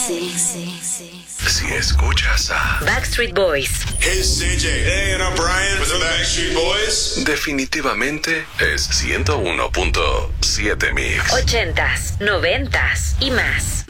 Si escuchas a Backstreet Boys, Hey, it's CJ. Hey, and I'm Brian with the Backstreet Boys. definitivamente es 101.7 Mix. 80s, 90s y más.